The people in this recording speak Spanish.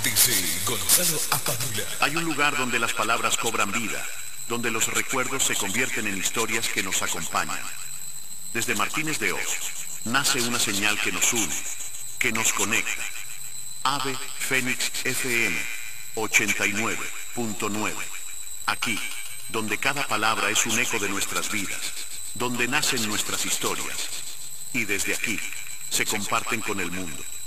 Dice Gonzalo Apadula. Hay un lugar donde las palabras cobran vida, donde los recuerdos se convierten en historias que nos acompañan. Desde Martínez de Oz nace una señal que nos une, que nos conecta. Ave Fénix FM 89.9. Aquí, donde cada palabra es un eco de nuestras vidas, donde nacen nuestras historias. Y desde aquí, se comparten con el mundo.